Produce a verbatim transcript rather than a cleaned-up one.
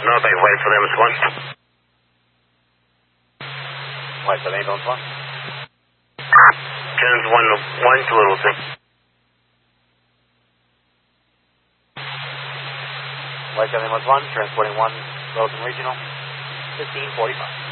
Norway, wait for them, one. White seven ambulance one. Trans one, one to little six. White seven ambulance one, transporting one, Littleton Regional, fifteen forty-five.